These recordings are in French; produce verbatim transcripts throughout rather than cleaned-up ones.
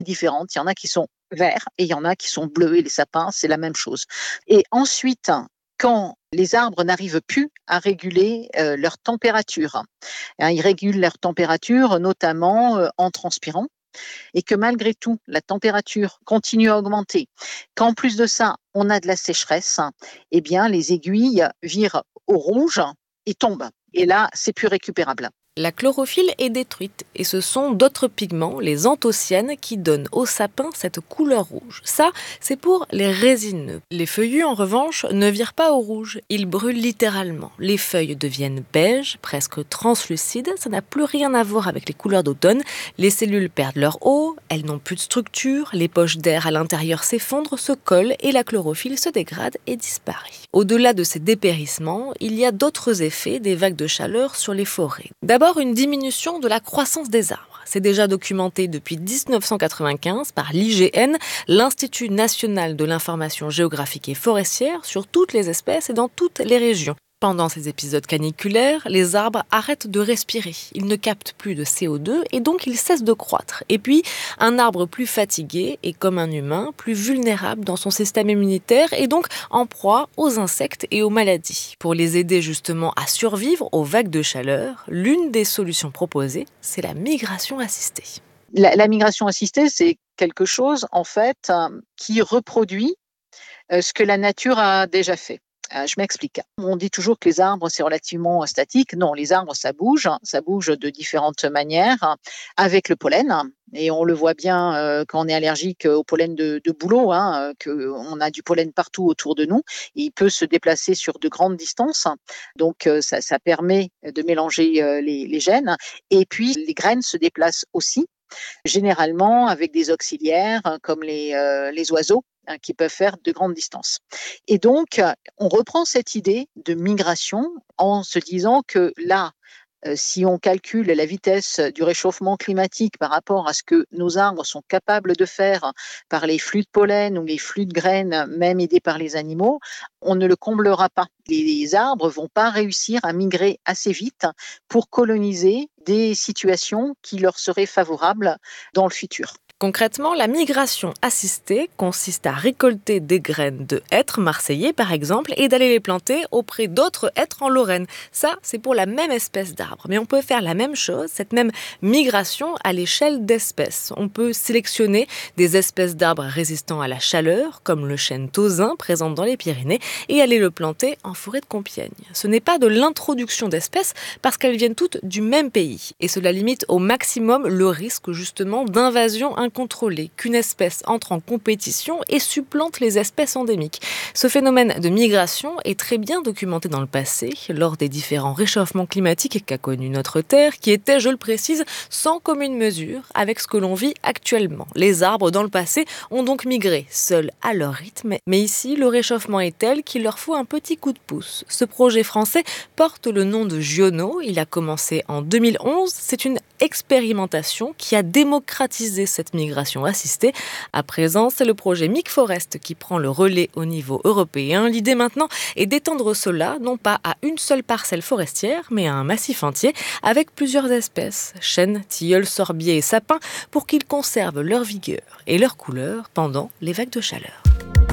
différentes. Il y en a qui sont verts et il y en a qui sont bleus et les sapins, c'est la même chose. Et ensuite, quand les arbres n'arrivent plus à réguler euh, leur température, hein, ils régulent leur température notamment euh, en transpirant, et que malgré tout, la température continue à augmenter, qu'en plus de ça, on a de la sécheresse, eh bien, les aiguilles virent au rouge et tombent. Et là, c'est plus récupérable. La chlorophylle est détruite et ce sont d'autres pigments, les anthocyanes, qui donnent au sapin cette couleur rouge. Ça, c'est pour les résineux. Les feuillus, en revanche, ne virent pas au rouge. Ils brûlent littéralement. Les feuilles deviennent beige, presque translucides. Ça n'a plus rien à voir avec les couleurs d'automne. Les cellules perdent leur eau, elles n'ont plus de structure, les poches d'air à l'intérieur s'effondrent, se collent et la chlorophylle se dégrade et disparaît. Au-delà de ces dépérissements, il y a d'autres effets des vagues de chaleur sur les forêts. D'abord, une diminution de la croissance des arbres. C'est déjà documenté depuis dix-neuf cent quatre-vingt-quinze par l'I G N, l'Institut national de l'information géographique et forestière, sur toutes les espèces et dans toutes les régions. Pendant ces épisodes caniculaires, les arbres arrêtent de respirer. Ils ne captent plus de C O deux et donc ils cessent de croître. Et puis, un arbre plus fatigué est comme un humain, plus vulnérable dans son système immunitaire et donc en proie aux insectes et aux maladies. Pour les aider justement à survivre aux vagues de chaleur, l'une des solutions proposées, c'est la migration assistée. La, la migration assistée, c'est quelque chose en fait euh, qui reproduit euh, ce que la nature a déjà fait. Euh, je m'explique. On dit toujours que les arbres, c'est relativement statique. Non, les arbres, ça bouge. Ça bouge de différentes manières avec le pollen. Et on le voit bien euh, quand on est allergique au pollen de, de bouleau, hein, qu'on a du pollen partout autour de nous. Et il peut se déplacer sur de grandes distances. Donc, euh, ça, ça permet de mélanger euh, les, les gènes. Et puis, les graines se déplacent aussi, généralement avec des auxiliaires comme les, euh, les oiseaux, hein, qui peuvent faire de grandes distances. Et donc, on reprend cette idée de migration en se disant que là, euh, si on calcule la vitesse du réchauffement climatique par rapport à ce que nos arbres sont capables de faire par les flux de pollen ou les flux de graines, même aidés par les animaux, on ne le comblera pas. Les arbres ne vont pas réussir à migrer assez vite pour coloniser des situations qui leur seraient favorables dans le futur. Concrètement, la migration assistée consiste à récolter des graines de hêtres marseillais, par exemple, et d'aller les planter auprès d'autres hêtres en Lorraine. Ça, c'est pour la même espèce d'arbre. Mais on peut faire la même chose, cette même migration à l'échelle d'espèces. On peut sélectionner des espèces d'arbres résistants à la chaleur, comme le chêne tausin présent dans les Pyrénées, et aller le planter en forêt de Compiègne. Ce n'est pas de l'introduction d'espèces, parce qu'elles viennent toutes du même pays. Et cela limite au maximum le risque, justement, d'invasion incontrôlée, qu'une espèce entre en compétition et supplante les espèces endémiques. Ce phénomène de migration est très bien documenté dans le passé, lors des différents réchauffements climatiques qu'a connu notre Terre, qui étaient, je le précise, sans commune mesure avec ce que l'on vit actuellement. Les arbres, dans le passé, ont donc migré, seuls à leur rythme, mais ici, le réchauffement est tel qu'il leur faut un petit coup de pouce. Ce projet français porte le nom de Giono, il a commencé en deux mille onze, c'est une expérimentation qui a démocratisé cette migration assistée. À présent, c'est le projet MicForest qui prend le relais au niveau européen. L'idée maintenant est d'étendre cela, non pas à une seule parcelle forestière, mais à un massif entier, avec plusieurs espèces, chênes, tilleuls, sorbiers et sapins, pour qu'ils conservent leur vigueur et leur couleur pendant les vagues de chaleur.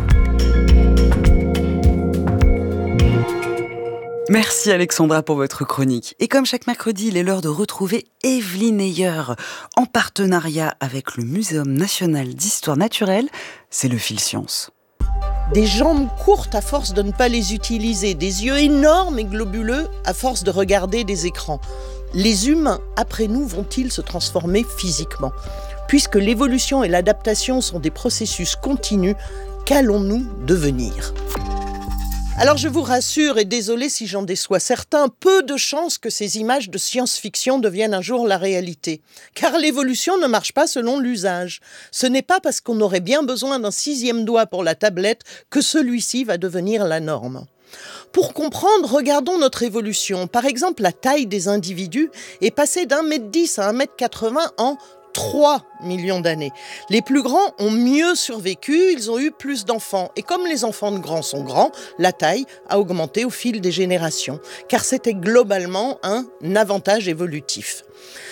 Merci Alexandra pour votre chronique. Et comme chaque mercredi, il est l'heure de retrouver Evelyne Heyer en partenariat avec le Muséum national d'histoire naturelle. C'est le Fil Science. Des jambes courtes à force de ne pas les utiliser, des yeux énormes et globuleux à force de regarder des écrans. Les humains, après nous, vont-ils se transformer physiquement ? Puisque l'évolution et l'adaptation sont des processus continus, qu'allons-nous devenir ? Alors je vous rassure, et désolé si j'en déçois certains, peu de chances que ces images de science-fiction deviennent un jour la réalité. Car l'évolution ne marche pas selon l'usage. Ce n'est pas parce qu'on aurait bien besoin d'un sixième doigt pour la tablette que celui-ci va devenir la norme. Pour comprendre, regardons notre évolution. Par exemple, la taille des individus est passée d'un mètre dix à un mètre quatre-vingts en trois millions d'années. Les plus grands ont mieux survécu, ils ont eu plus d'enfants. Et comme les enfants de grands sont grands, la taille a augmenté au fil des générations, car c'était globalement un avantage évolutif.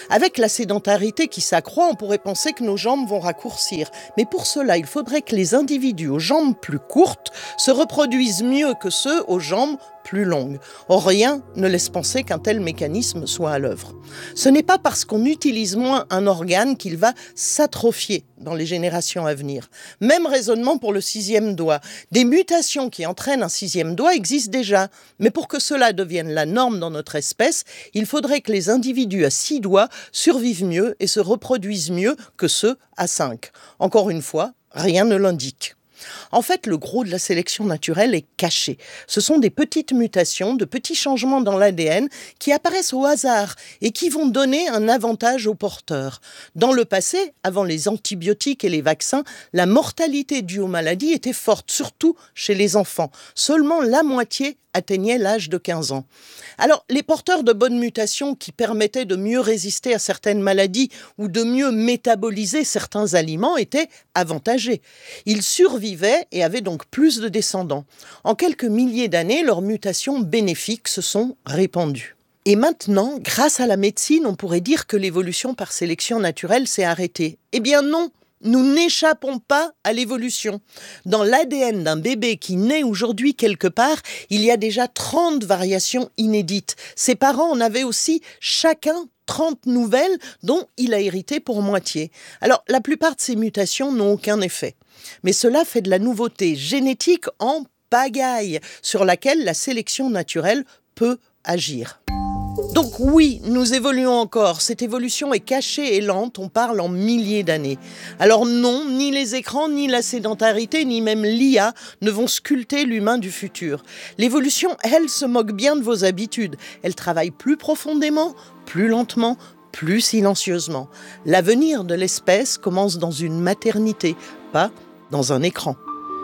Avec la sédentarité qui s'accroît, on pourrait penser que nos jambes vont raccourcir. Mais pour cela, il faudrait que les individus aux jambes plus courtes se reproduisent mieux que ceux aux jambes plus longues. Or, rien ne laisse penser qu'un tel mécanisme soit à l'œuvre. Ce n'est pas parce qu'on utilise moins un organe qu'il va s'atrophier dans les générations à venir. Même raisonnement pour le sixième doigt. Des mutations qui entraînent un sixième doigt existent déjà. Mais pour que cela devienne la norme dans notre espèce, il faudrait que les individus à six doigts survivent mieux et se reproduisent mieux que ceux à cinq. Encore une fois, rien ne l'indique. En fait, le gros de la sélection naturelle est caché. Ce sont des petites mutations, de petits changements dans l'A D N qui apparaissent au hasard et qui vont donner un avantage aux porteurs. Dans le passé, avant les antibiotiques et les vaccins, la mortalité due aux maladies était forte, surtout chez les enfants. Seulement la moitié atteignait l'âge de quinze ans. Alors, les porteurs de bonnes mutations qui permettaient de mieux résister à certaines maladies ou de mieux métaboliser certains aliments étaient avantagés. Ils survivaient et avaient donc plus de descendants. En quelques milliers d'années, leurs mutations bénéfiques se sont répandues. Et maintenant, grâce à la médecine, on pourrait dire que l'évolution par sélection naturelle s'est arrêtée. Eh bien non! Nous n'échappons pas à l'évolution. Dans l'A D N d'un bébé qui naît aujourd'hui quelque part, il y a déjà trente variations inédites. Ses parents en avaient aussi chacun trente nouvelles dont il a hérité pour moitié. Alors, la plupart de ces mutations n'ont aucun effet. Mais cela fait de la nouveauté génétique en pagaille sur laquelle la sélection naturelle peut agir. Donc oui, nous évoluons encore. Cette évolution est cachée et lente, on parle en milliers d'années. Alors non, ni les écrans, ni la sédentarité, ni même l'I A ne vont sculpter l'humain du futur. L'évolution, elle, se moque bien de vos habitudes. Elle travaille plus profondément, plus lentement, plus silencieusement. L'avenir de l'espèce commence dans une maternité, pas dans un écran.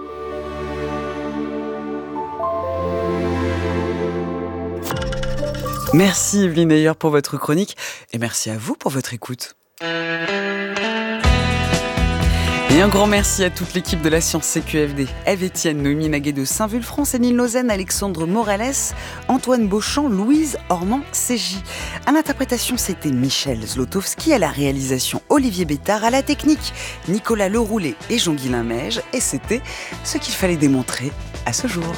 Merci Evelyne Ayer pour votre chronique et merci à vous pour votre écoute. Et un grand merci à toute l'équipe de la Science C Q F D. Ève Etienne, Noémie Naguet de Saint-Vulfranc, Céline Lausanne, Alexandre Morales, Antoine Beauchamp, Louise Ormand-Ségy. À l'interprétation, c'était Michel Zlotowski, à la réalisation Olivier Bétard, à la technique Nicolas Leroulet et Jean-Guilain Meige. Et c'était ce qu'il fallait démontrer à ce jour.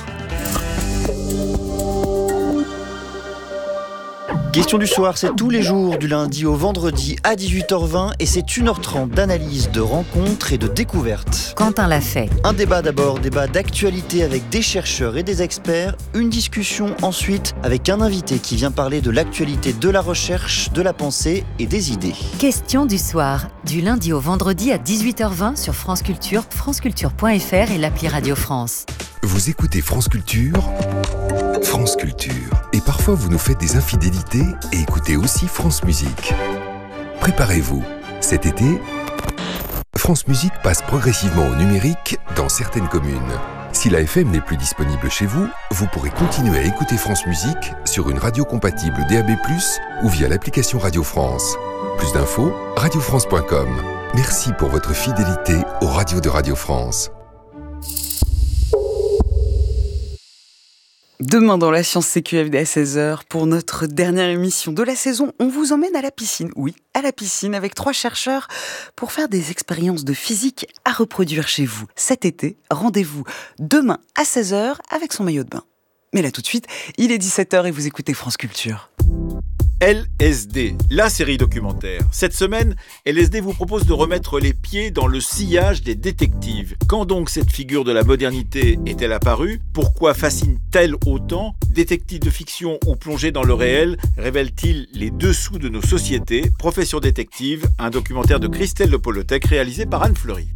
Question du soir, c'est tous les jours du lundi au vendredi à dix-huit heures vingt et c'est une heure trente d'analyse, de rencontres et de découvertes. Quentin l'a fait. Un débat d'abord, débat d'actualité avec des chercheurs et des experts, une discussion ensuite avec un invité qui vient parler de l'actualité de la recherche, de la pensée et des idées. Question du soir, du lundi au vendredi à dix-huit heures vingt sur France Culture, franceculture point f r et l'appli Radio France. Vous écoutez France Culture, France Culture. Et parfois vous nous faites des infidélités et écoutez aussi France Musique. Préparez-vous, cet été, France Musique passe progressivement au numérique dans certaines communes. Si la F M n'est plus disponible chez vous, vous pourrez continuer à écouter France Musique sur une radio compatible D A B plus, ou via l'application Radio France. Plus d'infos, radio france point com. Merci pour votre fidélité aux radios de Radio France. Demain dans la Science C Q F D à seize heures, pour notre dernière émission de la saison, on vous emmène à la piscine. Oui, à la piscine avec trois chercheurs pour faire des expériences de physique à reproduire chez vous. Cet été, rendez-vous demain à seize heures avec son maillot de bain. Mais là tout de suite, il est dix-sept heures et vous écoutez France Culture. L S D, la série documentaire. Cette semaine, L S D vous propose de remettre les pieds dans le sillage des détectives. Quand donc cette figure de la modernité est-elle apparue ? Pourquoi fascine-t-elle autant ? Détective de fiction ou plongée dans le réel, révèle-t-il les dessous de nos sociétés ? Profession détective, un documentaire de Christelle Le Polotec réalisé par Anne Fleury.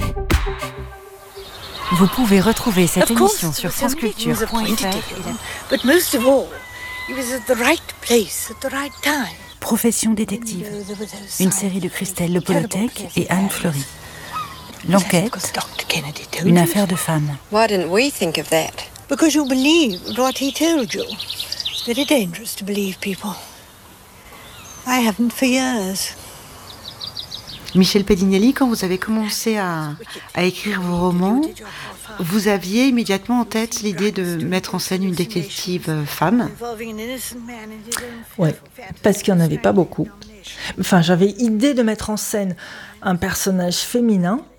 Vous pouvez retrouver cette émission sur franceculture point f r. He was at the right place at the right time. Profession détective. Une série de Christelle Le Polotec et Anne Fleury. L'enquête, une affaire de femme. Why didn't we think of that? Because you believed what he told you. It's very dangerous to believe people. I haven't for years. Michel Pedignelli, quand vous avez commencé à, à écrire vos romans, vous aviez immédiatement en tête l'idée de mettre en scène une détective femme ? Oui, parce qu'il n'y en avait pas beaucoup. Enfin, j'avais idée de mettre en scène un personnage féminin